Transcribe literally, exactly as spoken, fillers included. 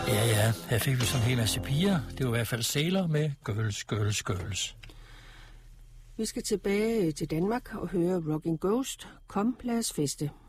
Ja, ja, her fik vi sådan en hel masse piger. Det var i hvert fald Sailor med Girls, Girls, Girls. Vi skal tilbage til Danmark og høre Rocking Ghost. Kom, lad os feste.